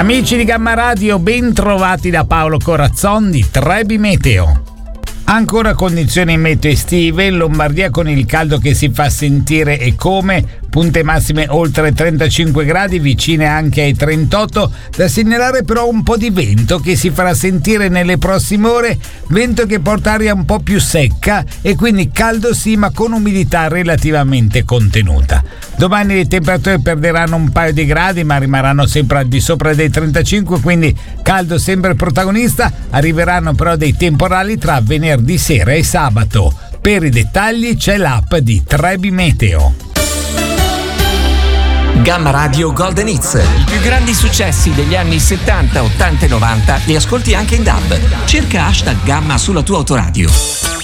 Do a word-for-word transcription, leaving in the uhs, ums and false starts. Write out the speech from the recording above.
Amici di Gamma Radio, ben trovati da Paolo Corazzon di Trebi Meteo. Ancora condizioni meteo estive in Lombardia, con il caldo che si fa sentire e come, punte massime oltre trentacinque gradi, vicine anche ai trentotto. Da segnalare però un po' di vento che si farà sentire nelle prossime ore, vento che porta aria un po' più secca e quindi caldo sì, ma con umidità relativamente contenuta. Domani le temperature perderanno un paio di gradi, ma rimarranno sempre al di sopra dei trentacinque, quindi caldo sempre protagonista. Arriveranno però dei temporali tra venerdì sera e sabato. Per i dettagli c'è l'app di Trebi Meteo. Gamma Radio Golden Hits, i più grandi successi degli anni settanta, ottanta e novanta li ascolti anche in D A B. Cerca hashtag Gamma sulla tua autoradio.